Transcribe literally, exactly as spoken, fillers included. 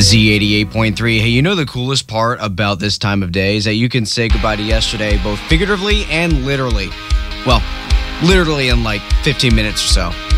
Z eighty-eight point three. Hey, you know the coolest part about this time of day is that you can say goodbye to yesterday both figuratively and literally. Well, literally in like fifteen minutes or so.